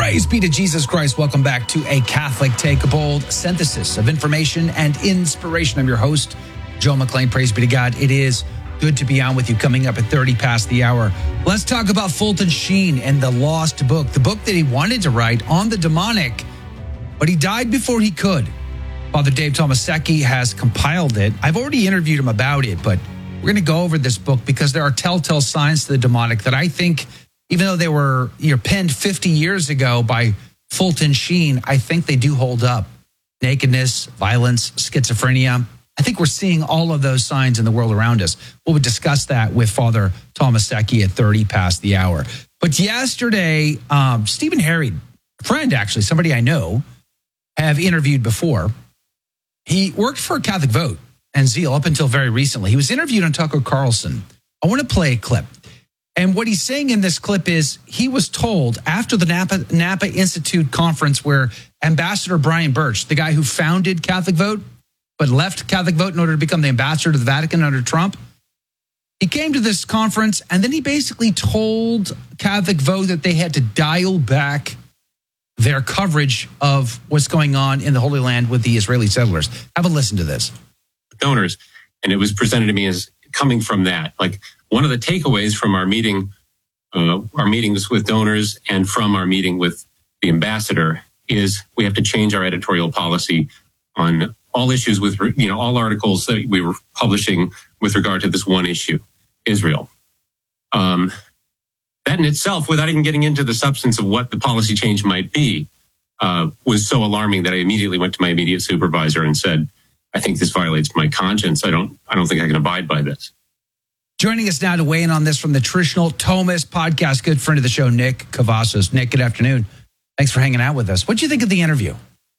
Praise be to Jesus Christ. Welcome back to A Catholic Take, a bold synthesis of information and inspiration. I'm your host, Joe McLean. Praise be to God. It is good to be on with you coming up at 30 past the hour. Let's talk about Fulton Sheen and the lost book, the book that he wanted to write on the demonic, but he died before he could. Father Dave Tomasecki has compiled it. I've already interviewed him about it, but we're going to go over this book because there are telltale signs to the demonic that I think, even though they were penned 50 years ago by Fulton Sheen, I think they do hold up. Nakedness, violence, schizophrenia. I think we're seeing all of those signs in the world around us. We'll discuss that with Father Tomasecki at 30 past the hour. But yesterday, Stephen Harried, a friend actually, somebody I know, have interviewed before. He worked for Catholic Vote and Zeal up until very recently. He was interviewed on Tucker Carlson. I want to play a clip. And what he's saying in this clip is he was told after the Napa Institute conference where Ambassador Brian Birch, the guy who founded Catholic Vote, but left Catholic Vote in order to become the ambassador to the Vatican under Trump, he came to this conference and then he basically told Catholic Vote that they had to dial back their coverage of what's going on in the Holy Land with the Israeli settlers. Have a listen to this. Donors, and it was presented to me as coming from that. Like, one of the takeaways from our meetings with donors and from our meeting with the ambassador is we have to change our editorial policy on all issues with, all articles that we were publishing with regard to this one issue, Israel. That in itself, without even getting into the substance of what the policy change might be, was so alarming that I immediately went to my immediate supervisor and said, I think this violates my conscience. I don't think I can abide by this. Joining us now to weigh in on this from the Traditional Thomas podcast, good friend of the show, Nick Cavazos. Nick, good afternoon. Thanks for hanging out with us. What did you think of the interview?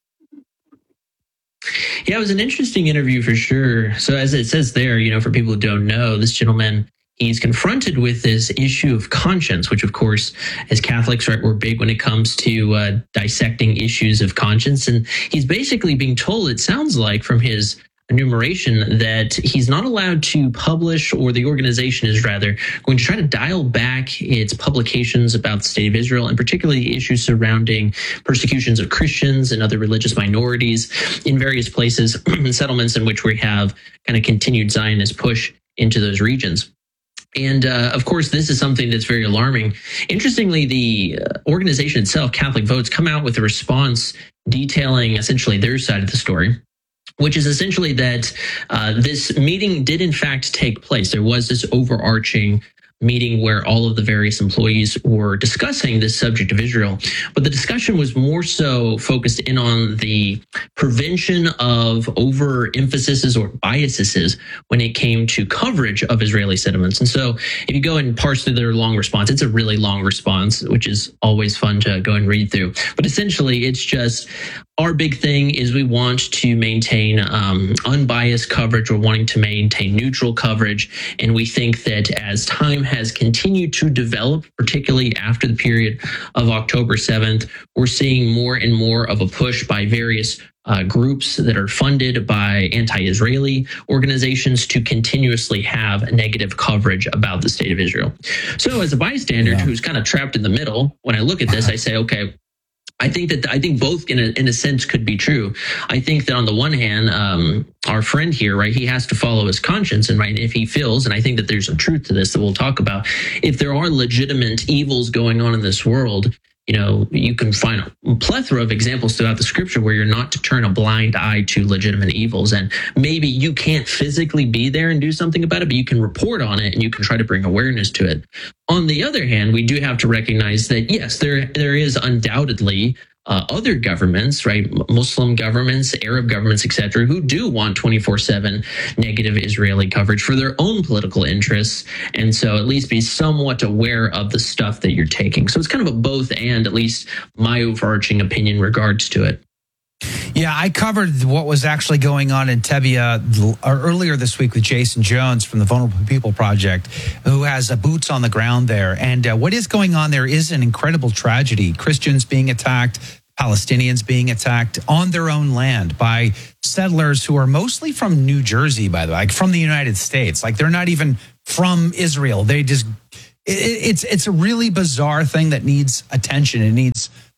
Yeah, it was an interesting interview for sure. So as it says there, for people who don't know, this gentleman, he's confronted with this issue of conscience, which, of course, as Catholics, right, we're big when it comes to dissecting issues of conscience. And he's basically being told, it sounds like, from his enumeration, that he's not allowed to publish, or the organization is rather going to try to dial back its publications about the state of Israel, and particularly issues surrounding persecutions of Christians and other religious minorities in various places and settlements in which we have kind of continued Zionist push into those regions. And of course, this is something that's very alarming. Interestingly, the organization itself, Catholic Votes, come out with a response detailing essentially their side of the story, which is essentially that this meeting did in fact take place. There was this overarching meeting where all of the various employees were discussing this subject of Israel. But the discussion was more so focused in on the prevention of overemphasis or biases when it came to coverage of Israeli settlements. And so if you go and parse through their long response, it's a really long response, which is always fun to go and read through. But essentially, it's just our big thing is we want to maintain unbiased coverage. We're wanting to maintain neutral coverage. And we think that as time has continued to develop, particularly after the period of October 7th, we're seeing more and more of a push by various groups that are funded by anti-Israeli organizations to continuously have negative coverage about the state of Israel. So as a bystander who's kind of trapped in the middle, when I look at this, I say, okay, I think both in a sense could be true. I think that on the one hand, our friend here, right, he has to follow his conscience, and right, if he feels, and I think that there's some truth to this that we'll talk about, if there are legitimate evils going on in this world, you can find a plethora of examples throughout the scripture where you're not to turn a blind eye to legitimate evils. And maybe you can't physically be there and do something about it, but you can report on it and you can try to bring awareness to it. On the other hand, we do have to recognize that, yes, there is undoubtedly other governments, right, Muslim governments, Arab governments, etc., who do want 24/7 negative Israeli coverage for their own political interests. And so at least be somewhat aware of the stuff that you're taking. So it's kind of a both and, at least my overarching opinion in regards to it. Yeah, I covered what was actually going on in Tebia earlier this week with Jason Jones from the Vulnerable People Project, who has boots on the ground there. And what is going on there is an incredible tragedy. Christians being attacked, Palestinians being attacked on their own land by settlers who are mostly from New Jersey, by the way, like from the United States. Like, they're not even from Israel. They just, it's a really bizarre thing that needs attention. It needs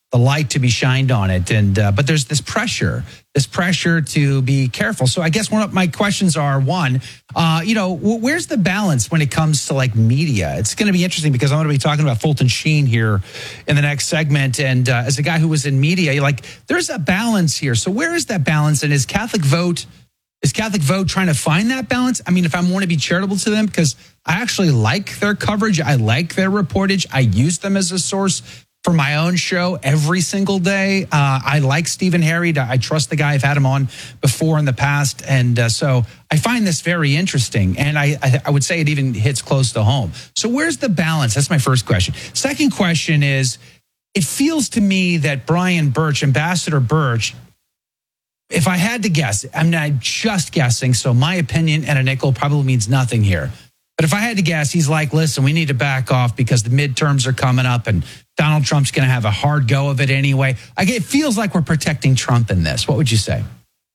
the light to be shined on it. And but there's this pressure to be careful. So I guess one of my questions are, one, where's the balance when it comes to like media? It's going to be interesting because I'm going to be talking about Fulton Sheen here in the next segment. And as a guy who was in media, there's a balance here. So where is that balance? And is Catholic Vote trying to find that balance? I mean, if I want to be charitable to them, because I actually like their coverage, I like their reportage, I use them as a source for my own show every single day. I like Stephen Harry. I trust the guy. I've had him on before in the past. And so I find this very interesting. And I would say it even hits close to home. So where's the balance? That's my first question. Second question is, it feels to me that Brian Birch, Ambassador Birch, if I had to guess, I'm not just guessing, so my opinion and a nickel probably means nothing here. But if I had to guess, he's like, listen, we need to back off because the midterms are coming up and Donald Trump's going to have a hard go of it anyway. It feels like we're protecting Trump in this. What would you say?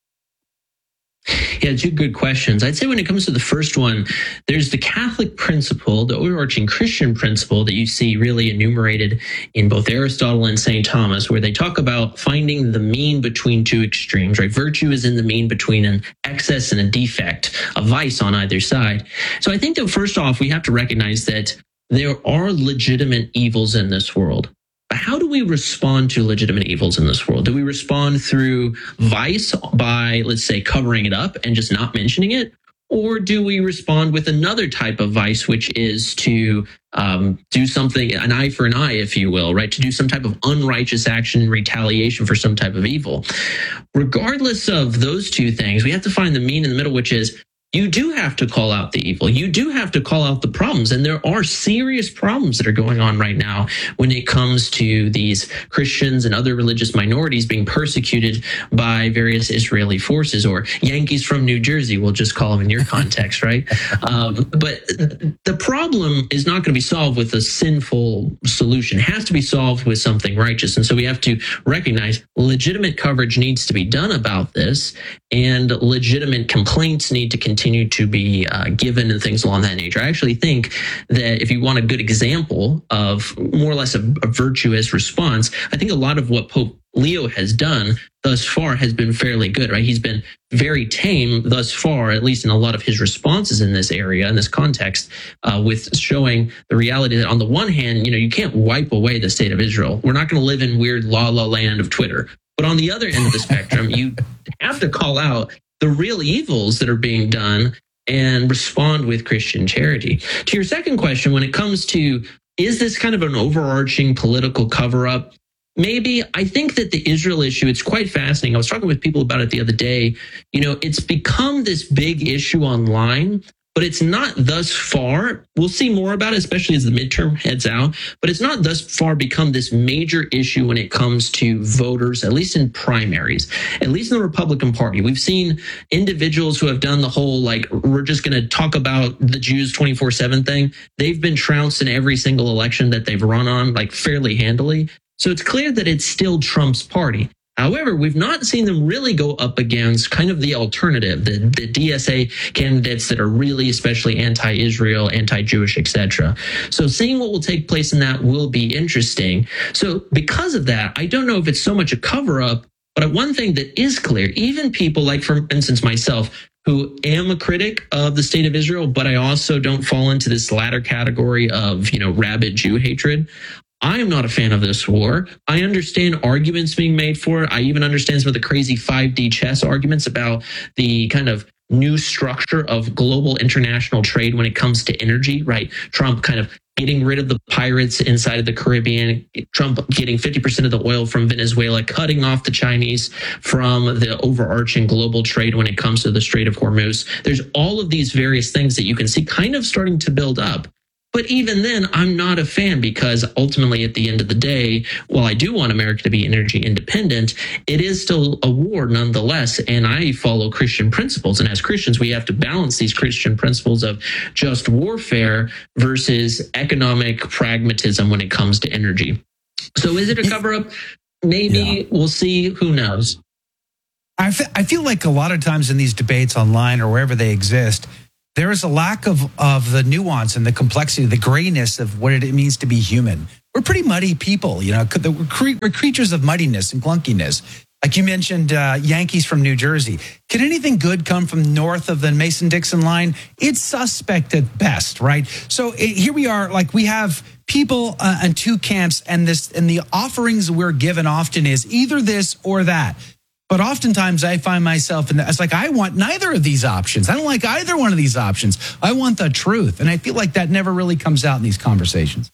Yeah, two good questions. I'd say when it comes to the first one, there's the Catholic principle, the overarching Christian principle that you see really enumerated in both Aristotle and St. Thomas, where they talk about finding the mean between two extremes, right? Virtue is in the mean between an excess and a defect, a vice on either side. So I think that first off, we have to recognize that there are legitimate evils in this world. But how do we respond to legitimate evils in this world? Do we respond through vice by, let's say, covering it up and just not mentioning it? Or do we respond with another type of vice, which is to do something, an eye for an eye, if you will, right? To do some type of unrighteous action in retaliation for some type of evil. Regardless of those two things, we have to find the mean in the middle, which is you do have to call out the evil. You do have to call out the problems. And there are serious problems that are going on right now when it comes to these Christians and other religious minorities being persecuted by various Israeli forces, or Yankees from New Jersey, we'll just call them in your context, right? But the problem is not going to be solved with a sinful solution. It has to be solved with something righteous. And so we have to recognize legitimate coverage needs to be done about this, and legitimate complaints need to continue to be given and things along that nature. I actually think that if you want a good example of more or less a virtuous response, I think a lot of what Pope Leo has done thus far has been fairly good, right? He's been very tame thus far, at least in a lot of his responses in this area, in this context, with showing the reality that on the one hand, you can't wipe away the state of Israel. We're not going to live in weird la la land of Twitter. But on the other end of the spectrum, you have to call out the real evils that are being done and respond with Christian charity. To your second question, when it comes to, is this kind of an overarching political cover-up? Maybe. I think that the Israel issue, it's quite fascinating. I was talking with people about it the other day. It's become this big issue online, but it's not thus far. We'll see more about it, especially as the midterm heads out. But it's not thus far become this major issue when it comes to voters, at least in primaries, at least in the Republican Party. We've seen individuals who have done the whole, we're just going to talk about the Jews 24/7 thing. They've been trounced in every single election that they've run on, fairly handily. So it's clear that it's still Trump's party. However, we've not seen them really go up against kind of the alternative, the DSA candidates that are really especially anti-Israel, anti-Jewish, etc. So seeing what will take place in that will be interesting. So because of that, I don't know if it's so much a cover-up, but one thing that is clear, even people like, for instance, myself, who am a critic of the state of Israel, but I also don't fall into this latter category of, rabid Jew hatred. I am not a fan of this war. I understand arguments being made for it. I even understand some of the crazy 5D chess arguments about the kind of new structure of global international trade when it comes to energy, right? Trump kind of getting rid of the pirates inside of the Caribbean, Trump getting 50% of the oil from Venezuela, cutting off the Chinese from the overarching global trade when it comes to the Strait of Hormuz. There's all of these various things that you can see kind of starting to build up. But even then, I'm not a fan, because ultimately at the end of the day, while I do want America to be energy independent, it is still a war nonetheless. And I follow Christian principles. And as Christians, we have to balance these Christian principles of just warfare versus economic pragmatism when it comes to energy. So is it a cover-up? Maybe. Yeah. We'll see. Who knows? I feel like a lot of times in these debates online or wherever they exist, there is a lack of the nuance and the complexity, the grayness of what it means to be human. we're pretty muddy people. You know, we're creatures of muddiness and clunkiness. Like you mentioned, Yankees from New Jersey. Can anything good come from north of the Mason-Dixon line? It's suspect at best, right? So here we are, like we have people in two camps, and the offerings we're given often is either this or that. But oftentimes I find myself it's like, I want neither of these options. I don't like either one of these options. I want the truth. And I feel like that never really comes out in these conversations.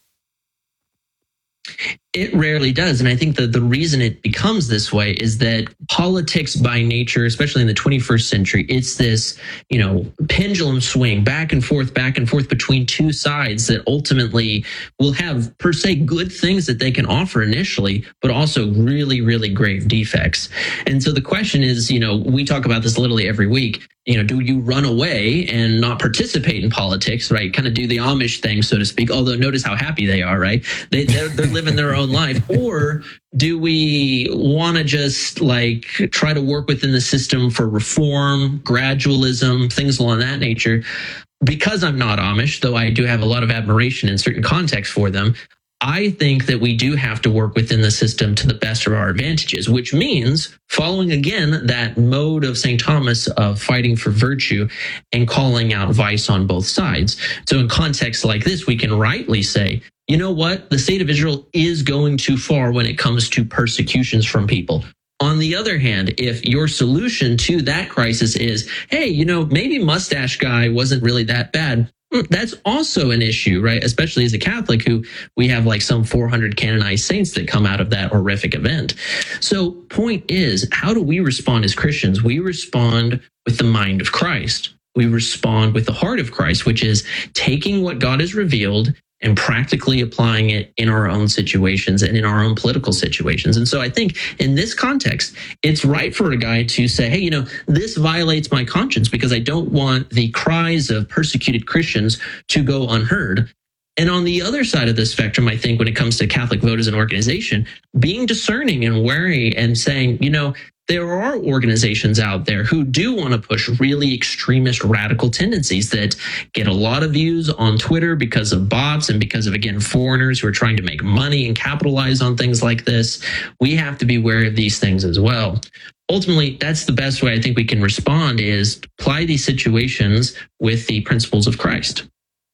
It rarely does. And I think that the reason it becomes this way is that politics by nature, especially in the 21st century, it's this, pendulum swing back and forth between two sides that ultimately will have per se good things that they can offer initially, but also really, really grave defects. And so the question is, we talk about this literally every week. Do you run away and not participate in politics, right? Kind of do the Amish thing, so to speak. Although notice how happy they are, right? They're living their own life. Or do we want to just try to work within the system for reform, gradualism, things along that nature? Because I'm not Amish, though I do have a lot of admiration in certain contexts for them, I think that we do have to work within the system to the best of our advantages, which means following again that mode of St. Thomas of fighting for virtue and calling out vice on both sides. So in contexts like this, we can rightly say, you know what? The state of Israel is going too far when it comes to persecutions from people. On the other hand, if your solution to that crisis is, hey, maybe mustache guy wasn't really that bad, that's also an issue, right? Especially as a Catholic who we have some 400 canonized saints that come out of that horrific event. So point is, how do we respond as Christians? We respond with the mind of Christ. We respond with the heart of Christ, which is taking what God has revealed and practically applying it in our own situations and in our own political situations. And so I think in this context, it's right for a guy to say, hey, this violates my conscience because I don't want the cries of persecuted Christians to go unheard. And on the other side of the spectrum, I think when it comes to Catholic Vote as an organization, being discerning and wary and saying, there are organizations out there who do want to push really extremist radical tendencies that get a lot of views on Twitter because of bots and because of, again, foreigners who are trying to make money and capitalize on things like this. We have to be wary of these things as well. Ultimately, that's the best way I think we can respond is apply these situations with the principles of Christ.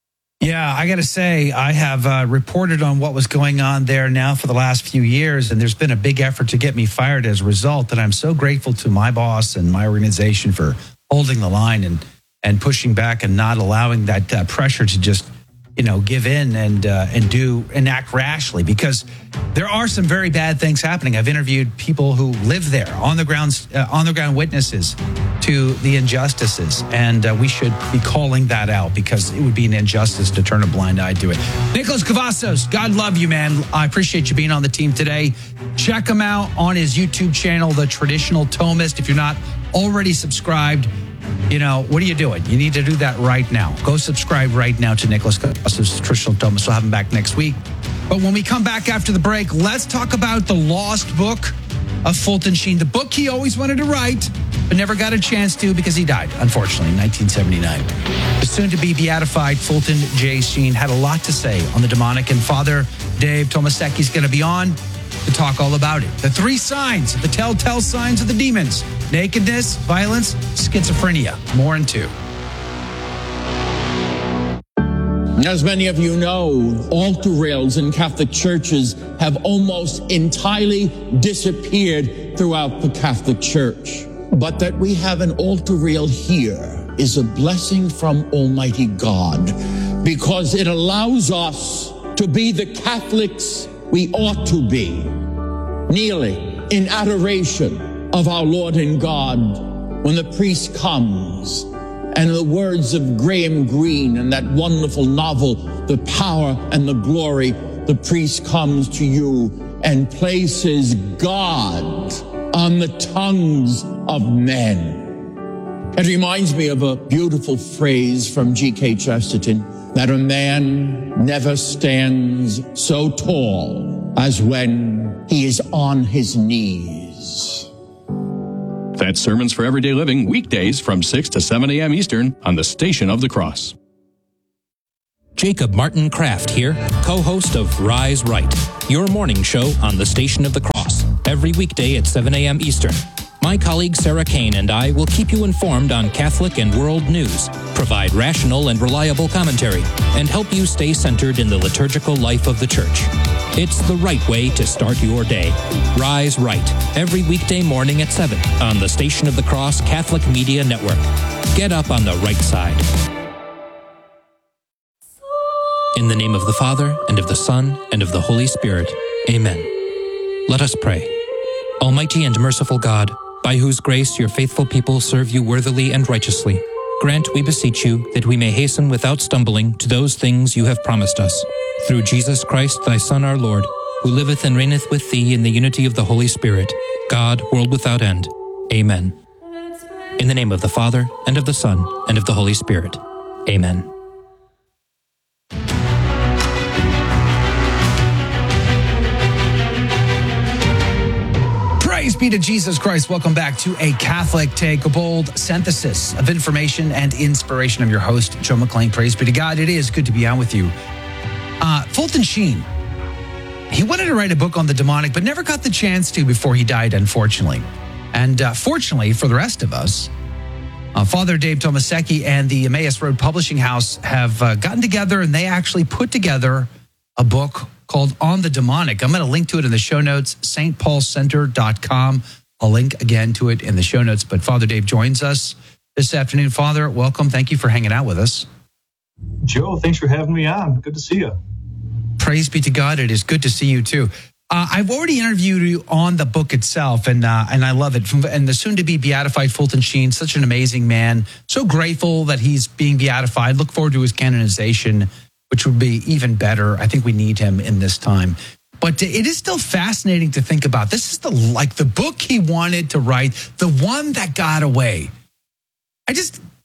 Yeah, I got to say, I have reported on what was going on there now for the last few years, and there's been a big effort to get me fired as a result. And I'm so grateful to my boss and my organization for holding the line and pushing back and not allowing that pressure to just, give in and act rashly, because there are some very bad things happening. I've interviewed people who live there, on the ground witnesses to the injustices, and we should be calling that out because it would be an injustice to turn a blind eye to it. Nicholas Cavazos, God love you, man. I appreciate you being on the team today. Check him out on his YouTube channel, The Traditional Thomist. If you're not already subscribed, what are you doing? You need to do that right now. Go subscribe right now to Nicholas Cavazos, Traditional Thomist. We'll have him back next week. But when we come back after the break, let's talk about the lost book of Fulton Sheen, the book he always wanted to write, but never got a chance to because he died, unfortunately, in 1979. The soon-to-be beatified Fulton J. Sheen had a lot to say on the demonic, and Father Dave Tomasecki is going to be on to talk all about it. The 3 signs, the telltale signs of the demons: nakedness, violence, schizophrenia. More in 2. As many of you know, altar rails in Catholic churches have almost entirely disappeared throughout the Catholic Church. But that we have an altar rail here is a blessing from Almighty God, because it allows us to be the Catholics we ought to be, kneeling in adoration of our Lord and God when the priest comes. And in the words of Graham Greene in that wonderful novel, The Power and the Glory, the priest comes to you and places God on the tongues of men. It reminds me of a beautiful phrase from G.K. Chesterton, that a man never stands so tall as when he is on his knees. That's Sermons for Everyday Living, weekdays from 6 to 7 a.m. Eastern on the Station of the Cross. Jacob Martin Kraft here, co-host of Rise Right, your morning show on the Station of the Cross, every weekday at 7 a.m. Eastern. My colleague Sarah Kane and I will keep you informed on Catholic and world news, provide rational and reliable commentary, and help you stay centered in the liturgical life of the Church. It's the right way to start your day. Rise Right, every weekday morning at 7 on the Station of the Cross Catholic Media Network. Get up on the right side. In the name of the Father, and of the Son, and of the Holy Spirit. Amen. Let us pray. Almighty and merciful God, by whose grace your faithful people serve you worthily and righteously, grant, we beseech you, that we may hasten without stumbling to those things you have promised us. Through Jesus Christ, thy Son, our Lord, who liveth and reigneth with thee in the unity of the Holy Spirit, God, world without end. Amen. In the name of the Father, and of the Son, and of the Holy Spirit. Amen. Praise be to Jesus Christ. Welcome back to A Catholic Take, a bold synthesis of information and inspiration. I'm your host, Joe McClain. Praise be to God. It is good to be on with you. Fulton Sheen, he wanted to write a book on the demonic, but never got the chance to before he died, unfortunately. And fortunately for the rest of us, Father Dave Tomasecki and the Emmaus Road Publishing House have gotten together, and they actually put together a book called On the Demonic. I'm going to link to it in the show notes, stpaulcenter.com. I'll link again to it in the show notes. But Father Dave joins us this afternoon. Father, welcome. Thank you for hanging out with us. Joe, thanks for having me on. Good to see you. Praise be to God. It is good to see you too. I've already interviewed you on the book itself, and I love it. And the soon-to-be beatified Fulton Sheen, such an amazing man. So grateful that he's being beatified. Look forward to his canonization, which would be even better. I think we need him in this time. But it is still fascinating to think about. This is the book he wanted to write, the one that got away. I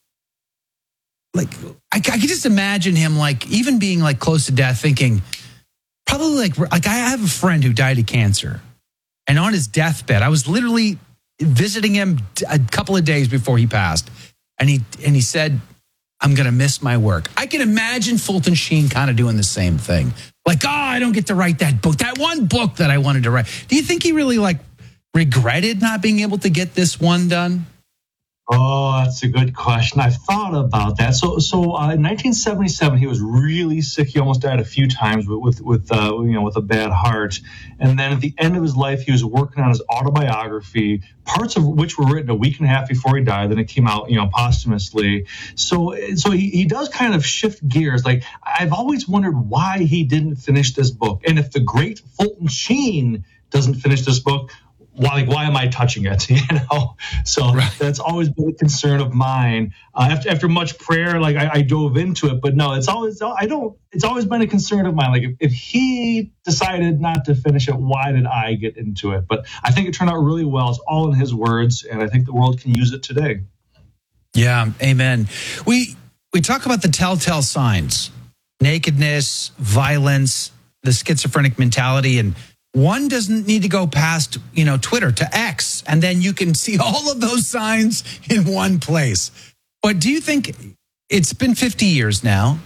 could just imagine him even being close to death, thinking, probably I have a friend who died of cancer, and on his deathbed, I was literally visiting him a couple of days before he passed, and he said, I'm going to miss my work. I can imagine Fulton Sheen kind of doing the same thing. I don't get to write that book, that one book that I wanted to write. Do you think he really regretted not being able to get this one done? Oh, that's a good question. I've thought about that. So in 1977, he was really sick. He almost died a few times with a bad heart. And then at the end of his life, he was working on his autobiography, parts of which were written a week and a half before he died. Then it came out, posthumously. So he does kind of shift gears. I've always wondered why he didn't finish this book. And if the great Fulton Sheen doesn't finish this book, why am I touching it? So right. That's always been a concern of mine. After much prayer, I dove into it, but no, it's always been a concern of mine. If he decided not to finish it, why did I get into it? But I think it turned out really well. It's all in his words, and I think the world can use it today. Yeah, amen. We talk about the telltale signs: nakedness, violence, the schizophrenic mentality, and one doesn't need to go past, Twitter to X, and then you can see all of those signs in one place. But do you think it's been 50 years now?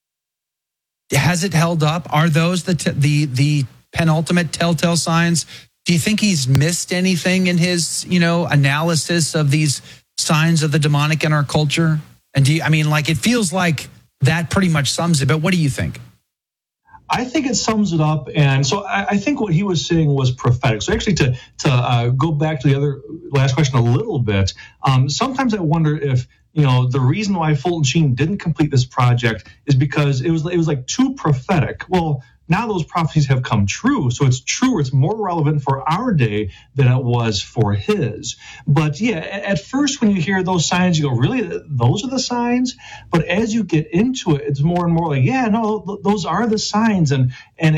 Has it held up? Are those the penultimate telltale signs? Do you think he's missed anything in his, analysis of these signs of the demonic in our culture? And it feels like that pretty much sums it. But what do you think? I think it sums it up, and so I think what he was saying was prophetic. So actually, to go back to the other last question a little bit, sometimes I wonder if the reason why Fulton Sheen didn't complete this project is because it was too prophetic. Well, now those prophecies have come true, so it's true. It's more relevant for our day than it was for his. But yeah, at first when you hear those signs, you go, really, those are the signs? But as you get into it, it's more and more those are the signs, and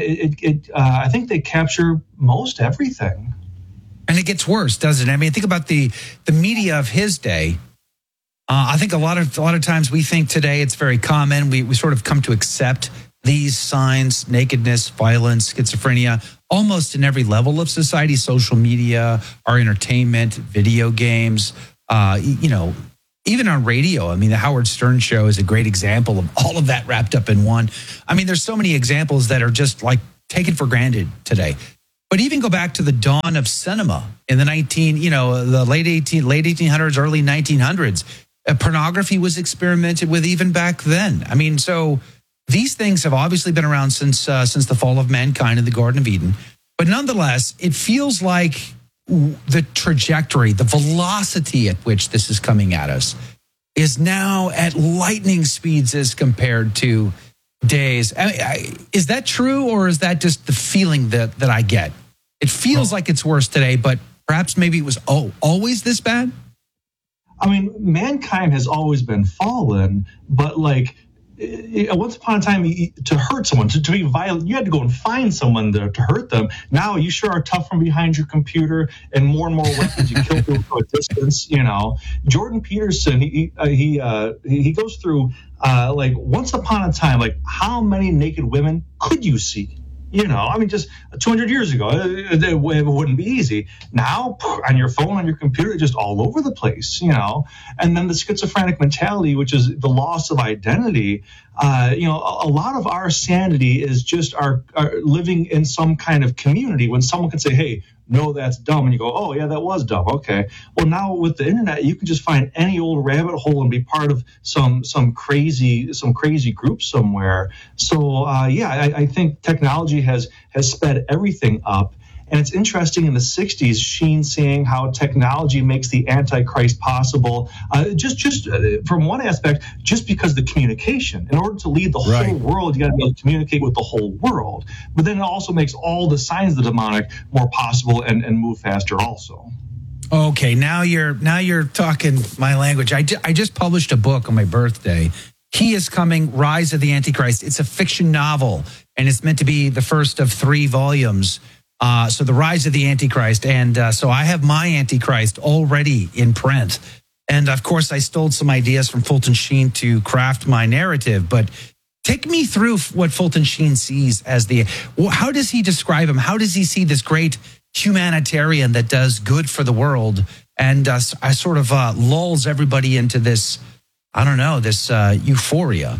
I think they capture most everything. And it gets worse, doesn't it? Think about the media of his day. I think a lot of times we think today it's very common. We sort of come to accept these signs: nakedness, violence, schizophrenia, almost in every level of society: social media, our entertainment, video games, even on radio. I mean, the Howard Stern show is a great example of all of that wrapped up in one. I mean, there's so many examples that are just like taken for granted today. But even go back to the dawn of cinema in the the late 1800s, early 1900s. Pornography was experimented with even back then. I mean, so these things have obviously been around since the fall of mankind in the Garden of Eden. But nonetheless, it feels like the trajectory, the velocity at which this is coming at us is now at lightning speeds as compared to days. Is that true, or is that just the feeling that I get? It feels like it's worse today, but perhaps maybe it was always this bad? I mean, mankind has always been fallen, but like once upon a time, to hurt someone, to be violent, you had to go and find someone to hurt them. Now you sure are tough from behind your computer, and more weapons. You kill people from a distance. Jordan Peterson, he goes through like once upon a time, like how many naked women could you see? Just 200 years ago, it wouldn't be easy. Now, on your phone, on your computer, just all over the place, And then the schizophrenic mentality, which is the loss of identity. A lot of our sanity is just our living in some kind of community. When someone can say, hey, no, that's dumb. And you go, oh, yeah, that was dumb. Okay. Well, now with the internet, you can just find any old rabbit hole and be part of some crazy group somewhere. So, I think technology has sped everything up. And it's interesting in the 60s, Sheen saying how technology makes the Antichrist possible, just from one aspect, just because the communication. In order to lead the whole world, you got to be able to communicate with the whole world. But then it also makes all the signs of the demonic more possible and move faster also. Okay, now you're talking my language. I just published a book on my birthday. He is Coming, Rise of the Antichrist. It's a fiction novel, and it's meant to be the first of 3 volumes. So the Rise of the Antichrist. And so I have my Antichrist already in print. And of course, I stole some ideas from Fulton Sheen to craft my narrative. But take me through what Fulton Sheen sees as how does he describe him? How does he see this great humanitarian that does good for the world? And I sort of lulls everybody into this, this euphoria.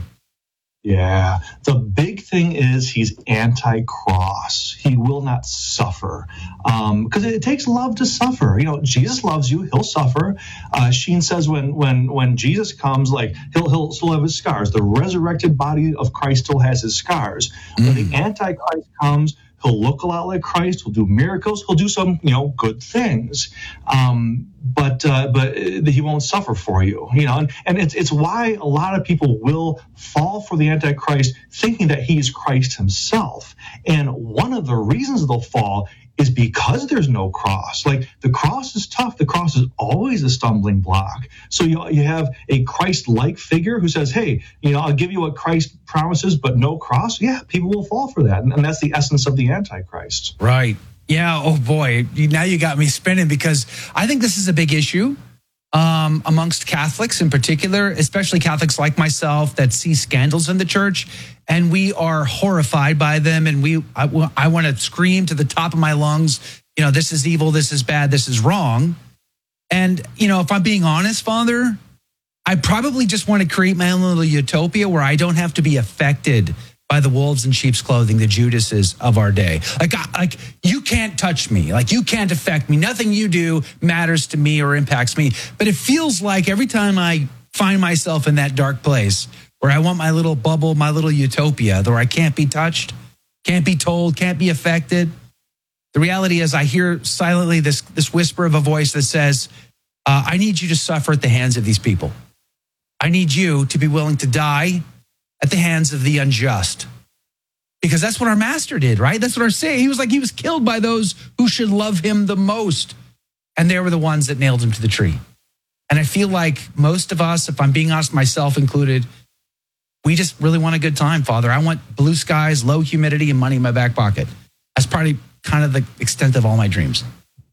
Yeah. The big thing is he's anti-cross. He will not suffer because it takes love to suffer. Jesus loves you. He'll suffer. Sheen says when Jesus comes, like he'll still have his scars. The resurrected body of Christ still has his scars. When the Antichrist comes, he'll look a lot like Christ. He'll do miracles. He'll do some, good things. But he won't suffer for you, and it's why a lot of people will fall for the Antichrist thinking that he's Christ himself. And one of the reasons they'll fall is because there's no cross. Like the cross is tough. The cross is always a stumbling block. So you have a Christ-like figure who says, hey, I'll give you what Christ promises, but no cross. Yeah, people will fall for that. And that's the essence of the Antichrist. Right. Yeah. Oh, boy. Now you got me spinning because I think this is a big issue amongst Catholics in particular, especially Catholics like myself that see scandals in the church. And we are horrified by them. And I want to scream to the top of my lungs, this is evil, this is bad, this is wrong. And, if I'm being honest, Father, I probably just want to create my own little utopia where I don't have to be affected by the wolves in sheep's clothing, the Judases of our day. Like you can't touch me. Like you can't affect me. Nothing you do matters to me or impacts me. But it feels like every time I find myself in that dark place where I want my little bubble, my little utopia, where I can't be touched, can't be told, can't be affected. The reality is I hear silently this whisper of a voice that says, I need you to suffer at the hands of these people. I need you to be willing to die at the hands of the unjust. Because that's what our master did, right? That's what our Savior, he was killed by those who should love him the most. And they were the ones that nailed him to the tree. And I feel like most of us, if I'm being honest, myself included, we just really want a good time, Father. I want blue skies, low humidity, and money in my back pocket. That's probably kind of the extent of all my dreams.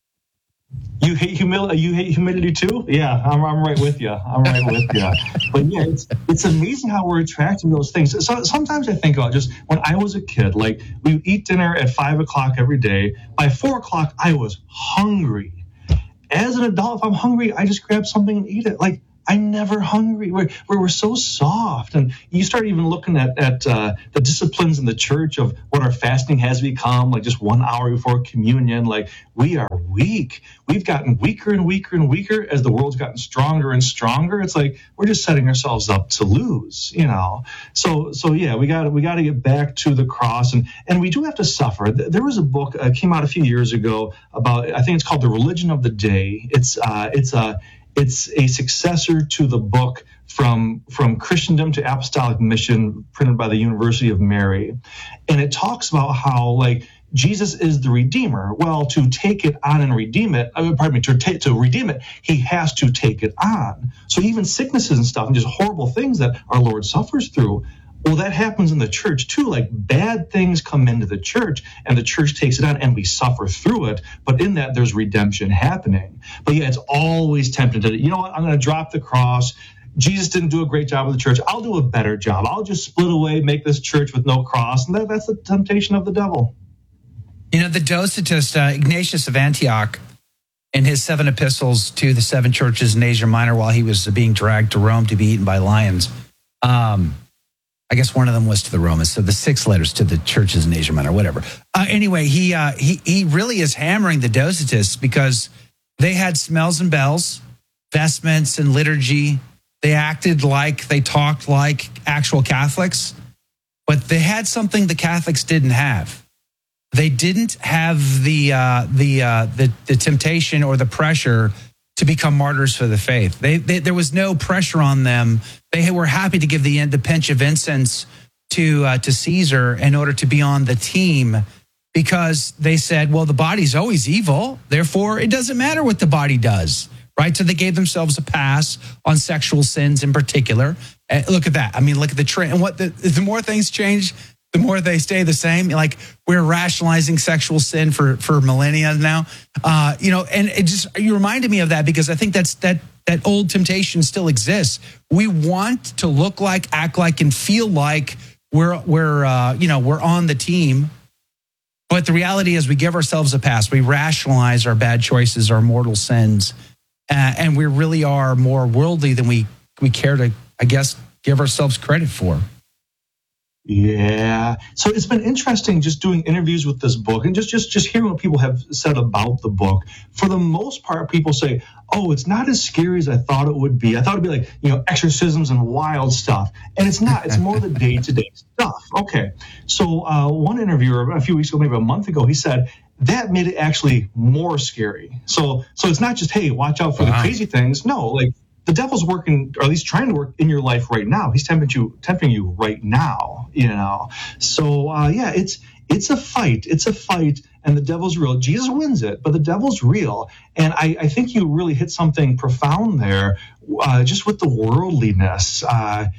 You hate humidity too? Yeah, I'm right with you. But yeah, it's amazing how we're attracting those things. So sometimes I think about just when I was a kid, like we would eat dinner at 5:00 every day. By 4:00, I was hungry. As an adult, if I'm hungry, I just grab something and eat it. Like I'm never hungry. We're so soft. And you start even looking at the disciplines in the church of what our fasting has become, like just 1 hour before communion. Like, we are weak. We've gotten weaker and weaker and weaker as the world's gotten stronger and stronger. It's like we're just setting ourselves up to lose, you know. So yeah, we got to get back to the cross, and we do have to suffer. There was a book came out a few years ago about, I think it's called The Religion of the Day. It's a successor to the book From Christendom to Apostolic Mission, printed by the University of Mary, and it talks about how, like, Jesus is the Redeemer. Well, to take it on and redeem it, to redeem it, he has to take it on. So even sicknesses and stuff and just horrible things that our Lord suffers through, well, that happens in the church too. Like, bad things come into the church and the church takes it on and we suffer through it. But in that, there's redemption happening. But yeah, it's always tempting to, you know what, I'm going to drop the cross. Jesus didn't do a great job with the church. I'll do a better job. I'll just split away, make this church with no cross. And that's the temptation of the devil. You know, the Docetist, Ignatius of Antioch, in his 7 epistles to the 7 churches in Asia Minor while he was being dragged to Rome to be eaten by lions, I guess one of them was to the Romans, so the 6 letters to the churches in Asia Minor, whatever. Anyway, he really is hammering the Docetists because they had smells and bells, vestments and liturgy. They acted like, they talked like actual Catholics, but they had something the Catholics didn't have. They didn't have the temptation or the pressure to become martyrs for the faith. There was no pressure on them. They were happy to give the pinch of incense to Caesar in order to be on the team, because they said, well, the body's always evil, therefore it doesn't matter what the body does, right? So they gave themselves a pass on sexual sins in particular. Look at that. I mean, look at the trend. And what the more things change, the more they stay the same. Like, we're rationalizing sexual sin for millennia now. And it just, you reminded me of that because I think that old temptation still exists. We want to look like, act like, and feel like we're on the team. But the reality is we give ourselves a pass. We rationalize our bad choices, our mortal sins. And we really are more worldly than we care to, I guess, give ourselves credit for. Yeah. So it's been interesting just doing interviews with this book and just hearing what people have said about the book. For the most part, people say, oh, it's not as scary as I thought it would be. I thought it'd be like, exorcisms and wild stuff. And it's not. It's more the day-to-day stuff. Okay. So one interviewer a few weeks ago, maybe a month ago, he said that made it actually more scary. So it's not just, hey, watch out for the crazy things. No, like, the devil's working, or at least trying to work in your life right now. He's tempting you right now, So, it's a fight. It's a fight, and the devil's real. Jesus wins it, but the devil's real. And I think you really hit something profound there, just with the worldliness. I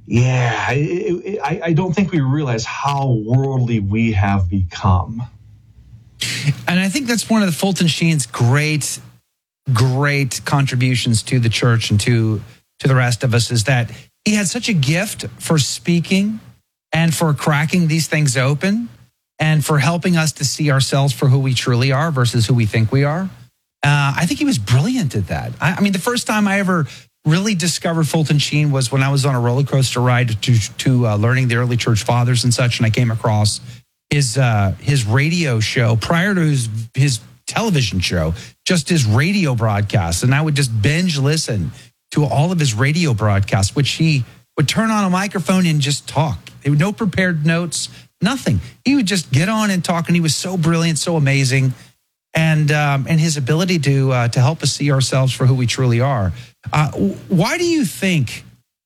don't think we realize how worldly we have become. And I think that's one of the Fulton Sheen's great contributions to the church and to the rest of us, is that he had such a gift for speaking and for cracking these things open and for helping us to see ourselves for who we truly are versus who we think we are. I think he was brilliant at that. I mean, the first time I ever really discovered Fulton Sheen was when I was on a roller coaster ride to learning the early church fathers and such, and I came across his radio show prior to his television show, just his radio broadcasts. And I would just binge listen to all of his radio broadcasts, which he would turn on a microphone and just talk. There were no prepared notes, nothing. He would just get on and talk, and he was so brilliant, so amazing. And his ability to help us see ourselves for who we truly are. Why do you think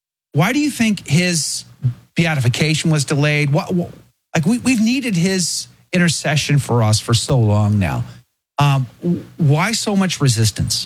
his beatification was delayed? We've needed his intercession for us for so long now. Why so much resistance?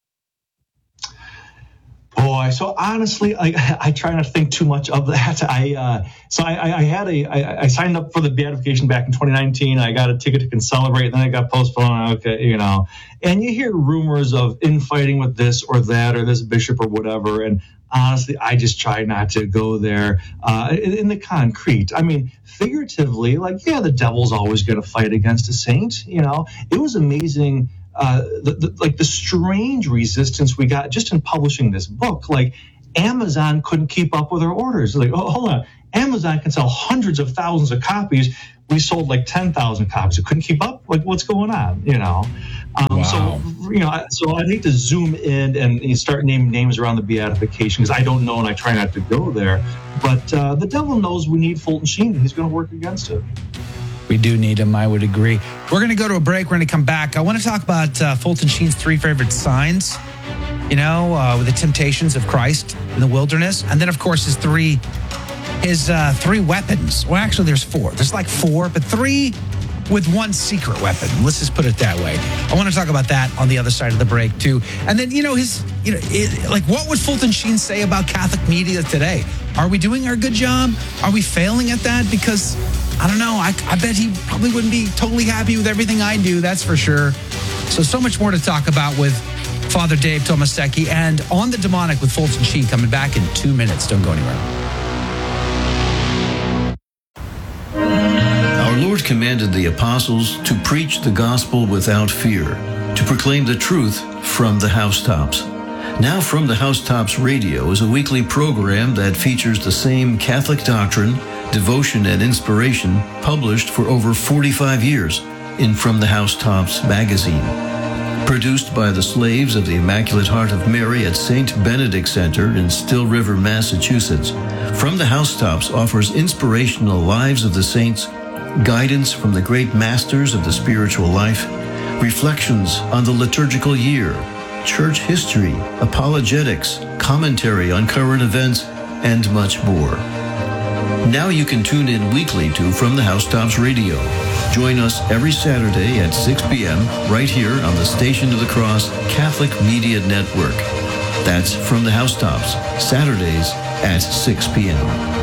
Boy, so honestly, I try not to think too much of that. I signed up for the beatification back in 2019. I got a ticket to Concelebrate, then I got postponed. Okay, and you hear rumors of infighting with this or that or this bishop or whatever. And honestly, I just try not to go there in the concrete. I mean, figuratively, the devil's always going to fight against a saint. It was amazing. the strange resistance we got just in publishing this book. Like, Amazon couldn't keep up with our orders. Like, oh, hold on, Amazon can sell hundreds of thousands of copies. We sold like 10,000 copies. It couldn't keep up. Like, what's going on? Wow. So I'd hate to zoom in and start naming names around the beatification, because I don't know and I try not to go there. But the devil knows we need Fulton Sheen, and he's going to work against it. We do need him, I would agree. We're going to go to a break. We're going to come back. I want to talk about Fulton Sheen's 3 favorite signs, with the temptations of Christ in the wilderness. And then, of course, his three weapons. Well, actually, there's 4. There's like 4, but 3 with 1 secret weapon. Let's just put it that way. I want to talk about that on the other side of the break, too. And then, what would Fulton Sheen say about Catholic media today? Are we doing our good job? Are we failing at that? Because, I don't know, I bet he probably wouldn't be totally happy with everything I do, that's for sure. So much more to talk about with Father Dave Tomasecki and On the Demonic with Fulton Sheen coming back in 2 minutes. Don't go anywhere. Our Lord commanded the apostles to preach the gospel without fear, to proclaim the truth from the housetops. Now From the Housetops Radio is a weekly program that features the same Catholic doctrine, devotion, and inspiration published for over 45 years in From the Housetops magazine. Produced by the slaves of the Immaculate Heart of Mary at St. Benedict Center in Still River, Massachusetts, From the Housetops offers inspirational lives of the saints, guidance from the great masters of the spiritual life, reflections on the liturgical year, church history, apologetics, commentary on current events, and much more. Now you can tune in weekly to From the Housetops Radio. Join us every Saturday at 6 p.m. right here on the Station of the Cross Catholic Media Network. That's From the Housetops, Saturdays at 6 p.m.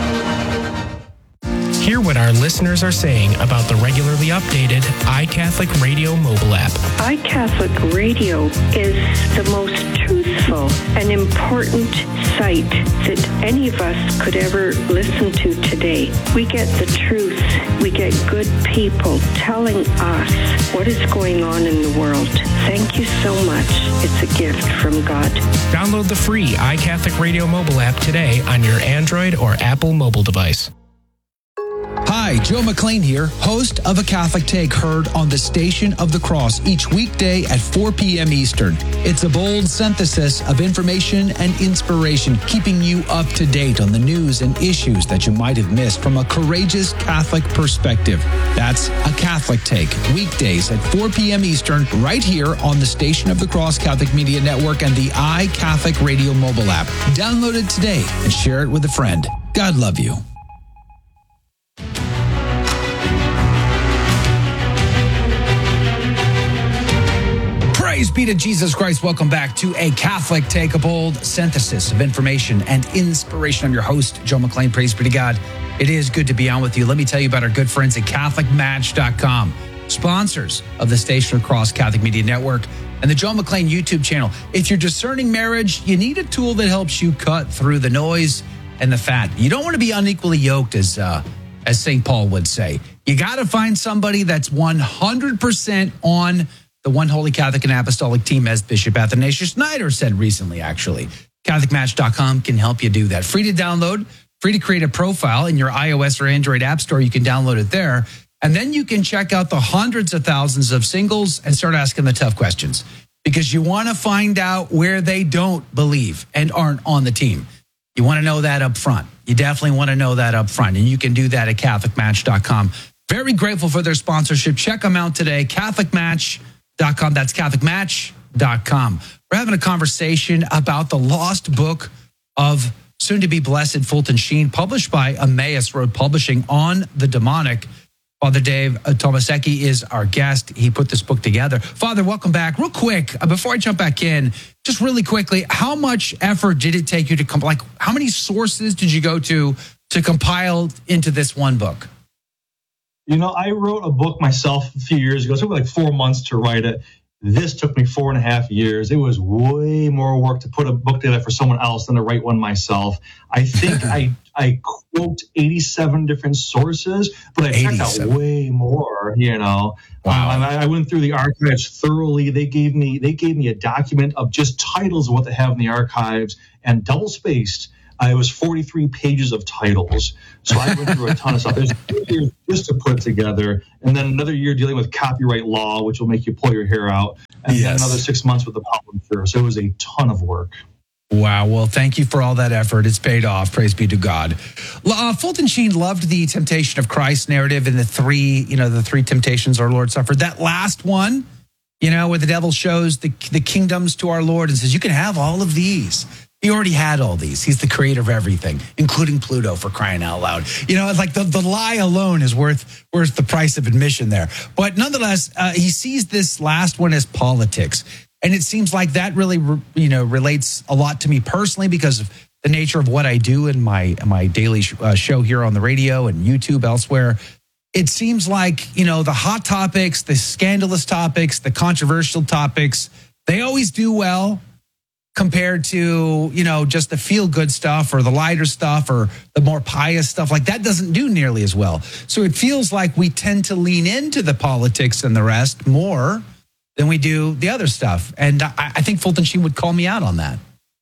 Hear what our listeners are saying about the regularly updated iCatholic Radio mobile app. iCatholic Radio is the most truthful and important site that any of us could ever listen to today. We get the truth. We get good people telling us what is going on in the world. Thank you so much. It's a gift from God. Download the free iCatholic Radio mobile app today on your Android or Apple mobile device. Hi, Joe McLean here, host of A Catholic Take, heard on the Station of the Cross each weekday at 4 p.m. Eastern. It's a bold synthesis of information and inspiration, keeping you up to date on the news and issues that you might have missed from a courageous Catholic perspective. That's A Catholic Take, weekdays at 4 p.m. Eastern, right here on the Station of the Cross Catholic Media Network and the iCatholic Radio mobile app. Download it today and share it with a friend. God love you. Praise be to Jesus Christ. Welcome back to A Catholic Take, a bold synthesis of information and inspiration. I'm your host, Joe McLean. Praise be to God. It is good to be on with you. Let me tell you about our good friends at CatholicMatch.com, sponsors of the Station of the Cross Catholic Media Network and the Joe McLean YouTube channel. If you're discerning marriage, you need a tool that helps you cut through the noise and the fat. You don't want to be unequally yoked, as St. Paul would say. You got to find somebody that's 100% on the One Holy Catholic and Apostolic team, as Bishop Athanasius Schneider said recently, actually. CatholicMatch.com can help you do that. Free to download, free to create a profile in your iOS or Android app store. You can download it there. And then you can check out the hundreds of thousands of singles and start asking the tough questions, because you want to find out where they don't believe and aren't on the team. You want to know that up front. You definitely want to know that up front. And you can do that at CatholicMatch.com. Very grateful for their sponsorship. Check them out today, CatholicMatch.com. That's CatholicMatch.com. We're having a conversation about the lost book of soon-to-be blessed Fulton Sheen, published by Emmaus Road Publishing, On the Demonic. Father Dave Tomasecki is our guest. He put this book together. Father, welcome back. Real quick, before I jump back in, just really quickly, how much effort did it take you to how many sources did you go to compile into this one book? You know, I wrote a book myself a few years ago. It took me like 4 months to write it. This took me 4.5 years. It was way more work to put a book together for someone else than to write one myself. I think I quote 87 different sources, but I checked out way more, Wow. I went through the archives thoroughly. They gave me a document of just titles of what they have in the archives, and double-spaced. It was 43 pages of titles. So I went through a ton of stuff. There's 2 years just to put it together, and then another year dealing with copyright law, which will make you pull your hair out, and then another 6 months with the publisher. So it was a ton of work. Wow. Well, thank you for all that effort. It's paid off. Praise be to God. Fulton Sheen loved the temptation of Christ narrative in the three temptations our Lord suffered. That last one, where the devil shows the kingdoms to our Lord and says, you can have all of these. He already had all these. He's the creator of everything, including Pluto, for crying out loud. It's like the lie alone is worth the price of admission there. But nonetheless, he sees this last one as politics. And it seems like that really, relates a lot to me personally because of the nature of what I do in my daily show here on the radio and YouTube, elsewhere. It seems like, the hot topics, the scandalous topics, the controversial topics, they always do well compared to, just the feel-good stuff or the lighter stuff or the more pious stuff. Like that doesn't do nearly as well. So it feels like we tend to lean into the politics and the rest more than we do the other stuff. And I think Fulton Sheen would call me out on that.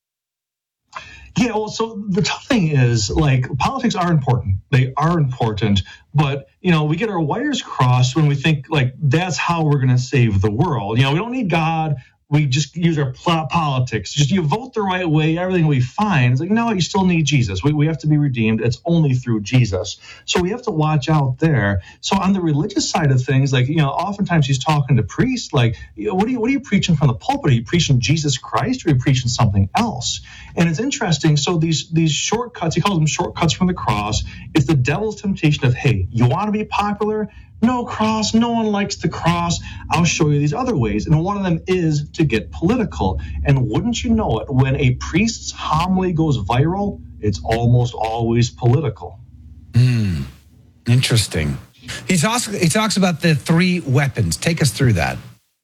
Yeah, well, so the tough thing is, politics are important. They are important. But, we get our wires crossed when we think, that's how we're going to save the world. We don't need God. We just use our politics. Just you vote the right way, everything will be fine. It's like, no, you still need Jesus. We have to be redeemed. It's only through Jesus. So we have to watch out there. So on the religious side of things, oftentimes he's talking to priests, what are you preaching from the pulpit? Are you preaching Jesus Christ or are you preaching something else? And it's interesting. So these shortcuts, he calls them shortcuts from the cross. It's the devil's temptation of, hey, you want to be popular? No cross. No one likes the cross. I'll show you these other ways. And one of them is to get political. And wouldn't you know it, when a priest's homily goes viral, it's almost always political. Interesting. He talks about the 3 weapons. Take us through that.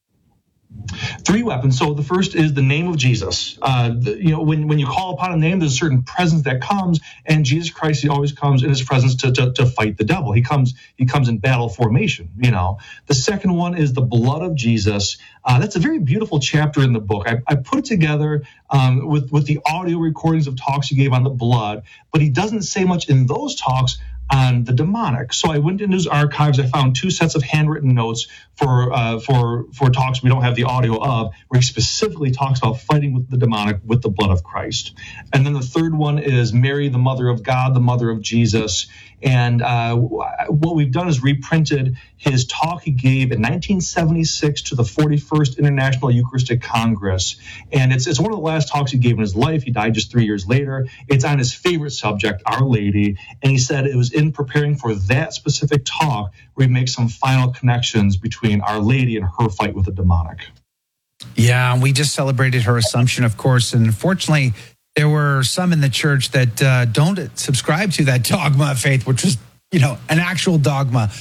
3 weapons. So the first is the name of Jesus. When you call upon a name, there's a certain presence that comes, and Jesus Christ, he always comes in his presence to fight the devil. He comes in battle formation. The second one is the blood of Jesus. That's a very beautiful chapter in the book. I put it together with the audio recordings of talks he gave on the blood, but he doesn't say much in those talks on the demonic. So I went into his archives. I found 2 sets of handwritten notes for talks we don't have the audio of, where he specifically talks about fighting with the demonic with the blood of Christ. And then the third one is Mary, the mother of God, the mother of Jesus. And what we've done is reprinted his talk he gave in 1976 to the 41st International Eucharistic Congress. And it's one of the last talks he gave in his life. He died just 3 years later. It's on his favorite subject, Our Lady. And he said it was in preparing for that specific talk where he makes some final connections between Our Lady and her fight with the demonic. Yeah, we just celebrated her Assumption, of course. And unfortunately, there were some in the church that don't subscribe to that dogma of faith, which was, an actual dogma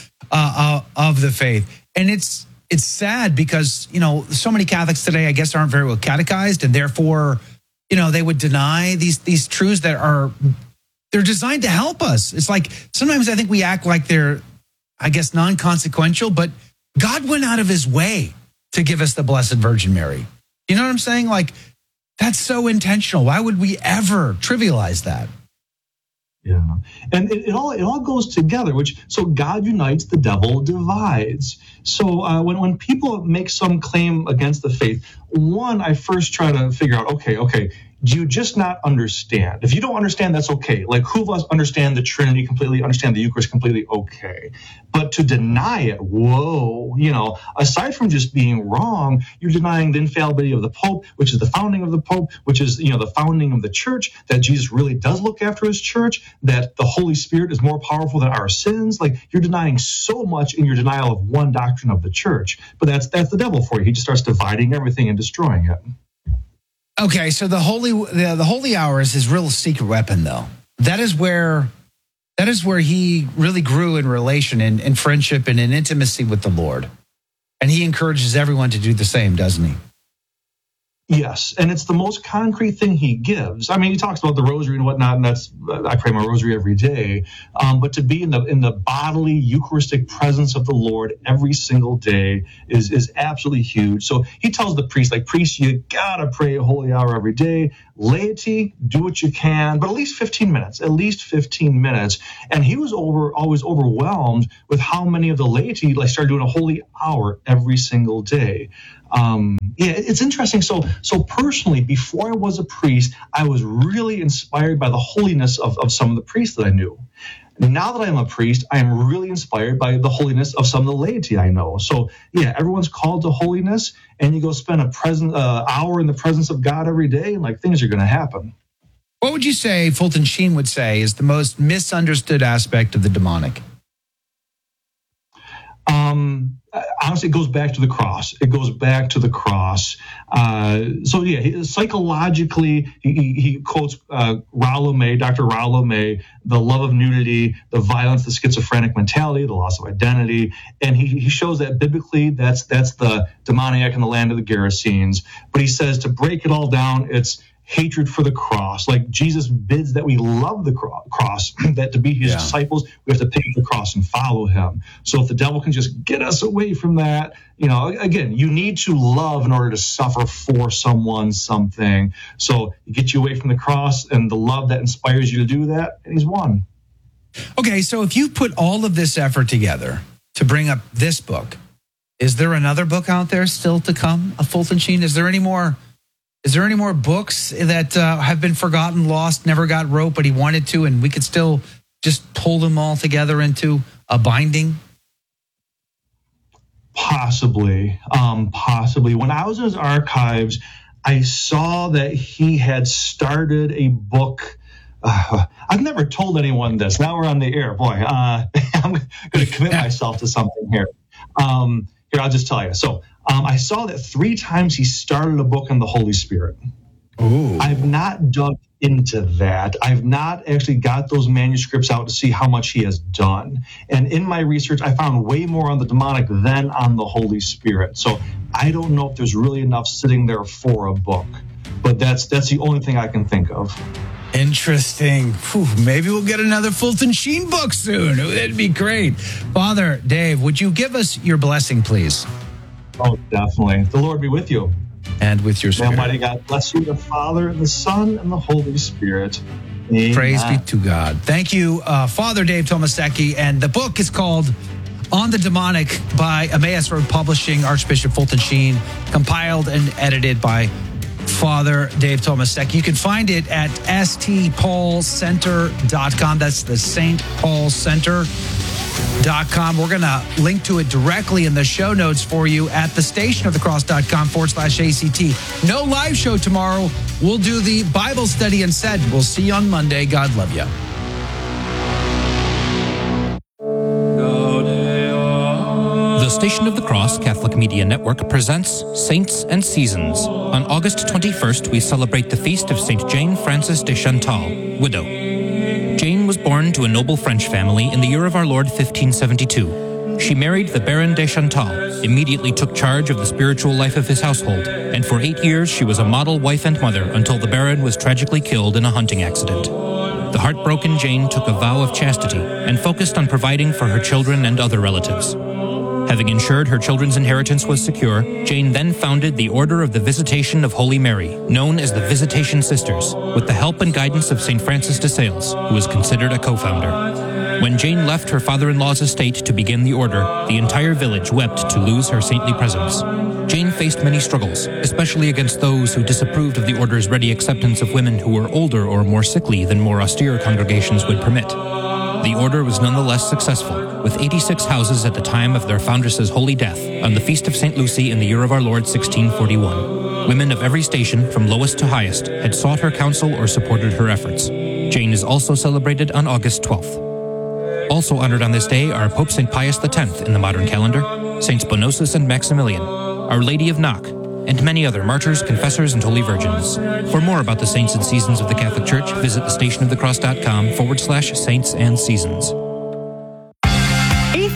of the faith. And it's sad because, so many Catholics today, I guess, aren't very well catechized, and therefore, they would deny these truths that they're designed to help us. It's like sometimes I think we act like they're, I guess, non-consequential, but God went out of his way to give us the Blessed Virgin Mary. You know what I'm saying? That's so intentional. Why would we ever trivialize that? Yeah, and it all goes together. So God unites, the devil divides. So when people make some claim against the faith, one, I first try to figure out, okay, do you just not understand? If you don't understand, that's okay. Who of us understand the Trinity completely, understand the Eucharist completely? Okay. But to deny it, whoa, aside from just being wrong, you're denying the infallibility of the Pope, which is the founding of the Pope, which is, the founding of the church, that Jesus really does look after his church, that the Holy Spirit is more powerful than our sins. You're denying so much in your denial of one doctrine of the church. But that's the devil for you. He just starts dividing everything and destroying it. Okay, so the holy hour is his real secret weapon, though. That is where he really grew in relation, in friendship, and in intimacy with the Lord. And he encourages everyone to do the same, doesn't he? Yes, and it's the most concrete thing he gives. I mean, he talks about the rosary and whatnot, and I pray my rosary every day. But to be in the bodily Eucharistic presence of the Lord every single day is absolutely huge. So he tells the priest, like, priest, you gotta pray a holy hour every day. Laity, do what you can, but at least 15 minutes. And he was always overwhelmed with how many of the laity started doing a holy hour every single day. It's interesting. So personally, before I was a priest, I was really inspired by the holiness of some of the priests that I knew. Now that I'm a priest, I am really inspired by the holiness of some of the laity I know. So everyone's called to holiness, and you go spend a hour in the presence of God every day, and things are going to happen. What would you say Fulton Sheen would say is the most misunderstood aspect of the demonic? Honestly, it goes back to the cross. Psychologically, he quotes Dr. Rollo May, the love of nudity, the violence, the schizophrenic mentality, the loss of identity. And he shows that biblically, that's the demoniac in the land of the Gerasenes. But he says to break it all down, it's hatred for the cross. Like Jesus bids that we love the cross, that to be his disciples, we have to pick up the cross and follow him. So if the devil can just get us away from that, again, you need to love in order to suffer for someone, something. So you get you away from the cross and the love that inspires you to do that, and he's won. Okay, so if you put all of this effort together to bring up this book, is there another book out there still to come, Fulton Sheen? Is there any more books that have been forgotten, lost, never got wrote, but he wanted to, and we could still just pull them all together into a binding? Possibly. When I was in his archives, I saw that he had started a book. I've never told anyone this. Now we're on the air. Boy, I'm going to commit myself to something here. Here, I'll just tell you. So I saw that 3 times he started a book on the Holy Spirit. Ooh. I've not dug into that. I've not actually got those manuscripts out to see how much he has done. And in my research, I found way more on the demonic than on the Holy Spirit. So I don't know if there's really enough sitting there for a book. But that's the only thing I can think of. Interesting. Whew, maybe we'll get another Fulton Sheen book soon. That'd be great. Father Dave, would you give us your blessing, please? Oh, definitely. The Lord be with you. And with your spirit. Almighty God bless you, the Father, and the Son, and the Holy Spirit. Amen. Praise be to God. Thank you, Father Dave Tomasecki. And the book is called On the Demonic by Emmaus Road Publishing, Archbishop Fulton Sheen, compiled and edited by Father Dave Tomasecki. You can find it at stpaulcenter.com. That's the St. Paul Center.com. We're going to link to it directly in the show notes for you at thestationofthecross.com/ACT. No live show tomorrow. We'll do the Bible study instead. We'll see you on Monday. God love you. The Station of the Cross Catholic Media Network presents Saints and Seasons. On August 21st, we celebrate the feast of St. Jane Frances de Chantal, widow. Jane was born to a noble French family in the year of our Lord 1572. She married the Baron de Chantal, immediately took charge of the spiritual life of his household, and for 8 years she was a model wife and mother until the Baron was tragically killed in a hunting accident. The heartbroken Jane took a vow of chastity and focused on providing for her children and other relatives. Having ensured her children's inheritance was secure, Jane then founded the Order of the Visitation of Holy Mary, known as the Visitation Sisters, with the help and guidance of St. Francis de Sales, who was considered a co-founder. When Jane left her father-in-law's estate to begin the order, the entire village wept to lose her saintly presence. Jane faced many struggles, especially against those who disapproved of the order's ready acceptance of women who were older or more sickly than more austere congregations would permit. The order was nonetheless successful, with 86 houses at the time of their foundress's holy death on the Feast of St. Lucy in the year of our Lord 1641. Women of every station, from lowest to highest, had sought her counsel or supported her efforts. Jane is also celebrated on August 12th. Also honored on this day are Pope St. Pius X in the modern calendar, Saints Bonosus and Maximilian, Our Lady of Knock, and many other martyrs, confessors, and holy virgins. For more about the saints and seasons of the Catholic Church, visit thestationofthecross.com/saints and seasons.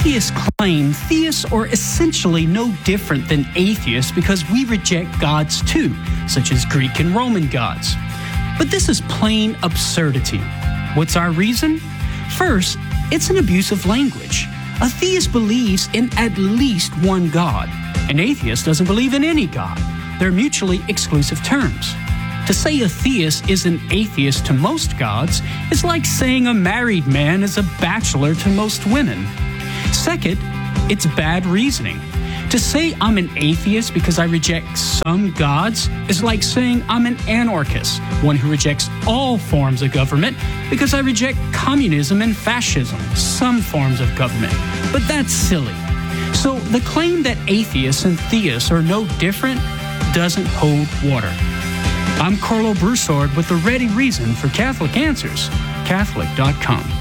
Atheists claim theists are essentially no different than atheists because we reject gods too, such as Greek and Roman gods. But this is plain absurdity. What's our reason? First, it's an abuse of language. A theist believes in at least one God. An atheist doesn't believe in any God. They're mutually exclusive terms. To say a theist is an atheist to most gods is like saying a married man is a bachelor to most women. Second, it's bad reasoning. To say I'm an atheist because I reject some gods is like saying I'm an anarchist, one who rejects all forms of government because I reject communism and fascism, some forms of government. But that's silly. So the claim that atheists and theists are no different doesn't hold water. I'm Carlo Broussard with the ready reason for Catholic Answers, Catholic.com.